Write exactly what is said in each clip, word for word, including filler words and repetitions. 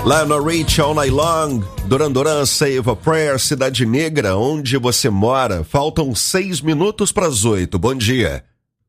Lionel Rich, All Night Long, Duran Duran, Save a Prayer, Cidade Negra, onde você mora. Faltam seis minutos para as oito. Bom dia.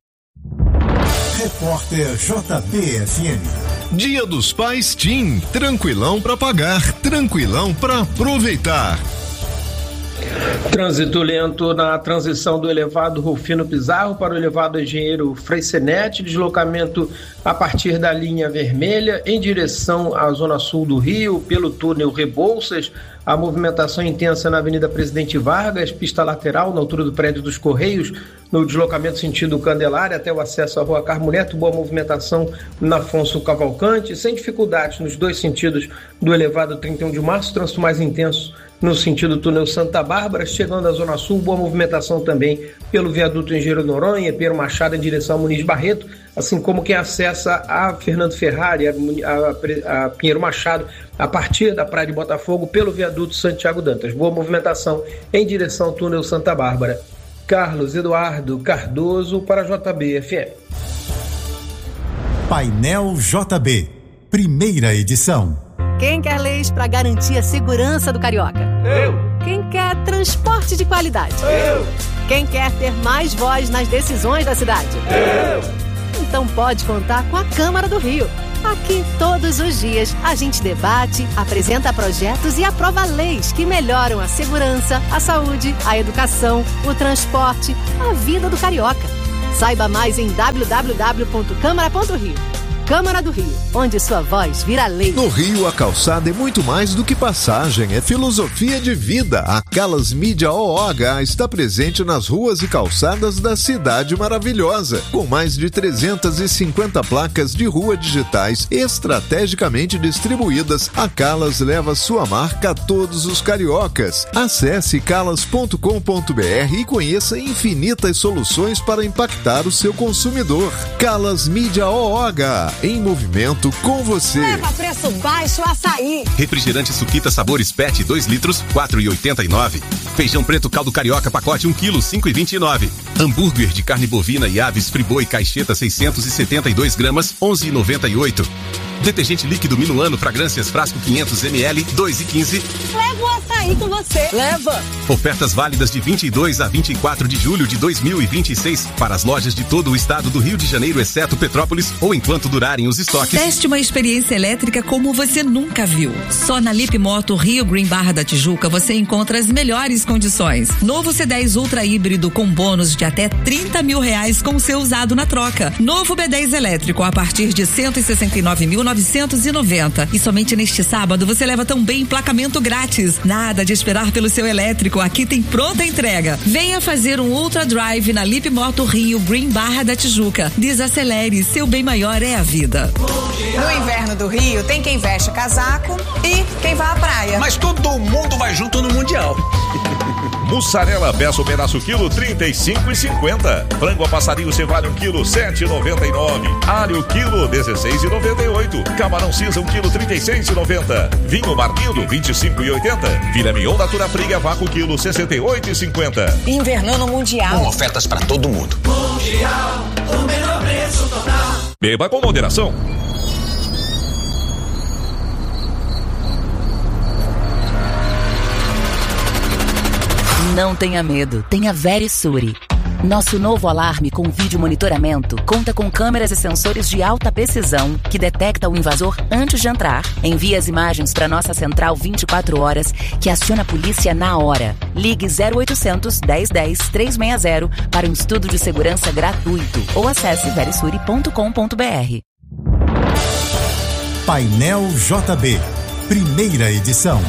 Repórter J B F M. Dia dos Pais Tim, tranquilão para pagar, tranquilão para aproveitar. Trânsito lento na transição do elevado Rufino Pizarro para o elevado Engenheiro Freixenet, deslocamento a partir da linha vermelha em direção à zona sul do Rio, pelo túnel Rebouças, a movimentação intensa na Avenida Presidente Vargas, pista lateral na altura do prédio dos Correios, no deslocamento sentido Candelária até o acesso à Rua Carmo Neto, boa movimentação na Afonso Cavalcante, sem dificuldades nos dois sentidos do elevado trinta e um de março, trânsito mais intenso no sentido túnel Santa Bárbara, chegando à Zona Sul, boa movimentação também pelo viaduto Engenheiro Noronha, Pedro Machado em direção a Muniz Barreto, assim como quem acessa a Fernando Ferrari, a, a, a Pinheiro Machado, a partir da Praia de Botafogo, pelo viaduto Santiago Dantas. Boa movimentação em direção ao túnel Santa Bárbara. Carlos Eduardo Cardoso para J B F M. Painel J B, primeira edição. Quem quer leis para garantir a segurança do carioca? Eu. Quem quer transporte de qualidade? Eu. Quem quer ter mais voz nas decisões da cidade? Eu. Então pode contar com a Câmara do Rio. Aqui, todos os dias, a gente debate, apresenta projetos e aprova leis que melhoram a segurança, a saúde, a educação, o transporte, a vida do carioca. Saiba mais em w w w ponto câmara ponto rio. Câmara do Rio, onde sua voz vira lei. No Rio, a calçada é muito mais do que passagem, é filosofia de vida. A Calas Mídia O O H está presente nas ruas e calçadas da cidade maravilhosa, com mais de trezentas e cinquenta placas de rua digitais estrategicamente distribuídas. A Calas leva sua marca a todos os cariocas. Acesse calas ponto com ponto b r e conheça infinitas soluções para impactar o seu consumidor. Calas Mídia O O H. Em movimento com você. Leva preço baixo açaí. Refrigerante Suquita Sabores P E T dois litros, quatro reais e oitenta e nove centavos. Feijão preto caldo carioca pacote um quilo, cinco reais e vinte e nove centavos. Hambúrguer de carne bovina e aves Friboi caixeta seiscentos e setenta e dois gramas, onze reais e noventa e oito centavos. Detergente líquido Minuano fragrâncias frasco quinhentos mililitros, dois reais e quinze centavos. Leva o açaí com você. Leva. Ofertas válidas de vinte e dois a vinte e quatro de julho de dois mil e vinte e seis para as lojas de todo o estado do Rio de Janeiro, exceto Petrópolis, ou enquanto durarem os estoques. Teste uma experiência elétrica como você nunca viu. Só na Lip Moto Rio Green Barra da Tijuca você encontra as melhores condições. Novo C dez Ultra híbrido com bônus de até trinta mil reais com seu usado na troca. Novo B dez elétrico a partir de cento e sessenta e nove mil novecentos e noventa. E somente neste sábado você leva também emplacamento grátis. Nada de esperar pelo seu elétrico, aqui tem pronta entrega. Venha fazer um Ultra Drive na Lip Moto Rio Green Barra da Tijuca. Desacelere, seu bem maior é a vida. No inverno do Rio tem quem veste casaco e quem vai à praia. Mas todo mundo vai junto no Mundial. Mussarela peça o pedaço quilo trinta e cinco reais e cinquenta centavos. Frango a passarinho cevalho um quilo sete reais e noventa e nove centavos. Alho quilo dezesseis reais e noventa e oito centavos. Camarão cinza um quilo trinta e seis reais e noventa centavos. Vinho Marlindo vinte e cinco reais e oitenta centavos. Filé mignon Natura Fria vácuo quilo sessenta e oito reais e cinquenta centavos. Inverno no Mundial. Com ofertas para todo mundo. Mundial, o menor preço total. Beba com moderação. Não tenha medo, tenha Verisure. Nosso novo alarme com vídeo monitoramento conta com câmeras e sensores de alta precisão que detecta o invasor antes de entrar. Envia as imagens para nossa central vinte e quatro horas que aciona a polícia na hora. Ligue zero oitocentos, dez, dez, trezentos e sessenta para um estudo de segurança gratuito ou acesse verisure ponto com ponto b r. Painel J B, primeira edição.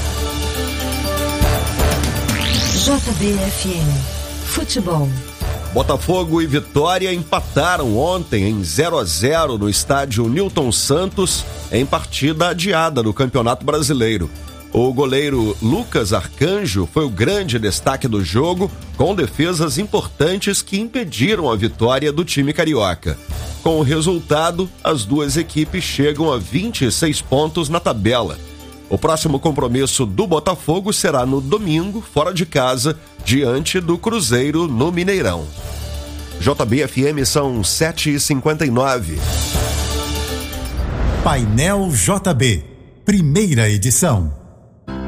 J B F M Futebol. Botafogo e Vitória empataram ontem em zero a zero no estádio Newton Santos em partida adiada do Campeonato Brasileiro. O goleiro Lucas Arcanjo foi o grande destaque do jogo, com defesas importantes que impediram a vitória do time carioca. Com o resultado, as duas equipes chegam a vinte e seis pontos na tabela. O próximo compromisso do Botafogo será no domingo, fora de casa, diante do Cruzeiro no Mineirão. J B F M são sete e cinquenta e nove. Painel J B, primeira edição.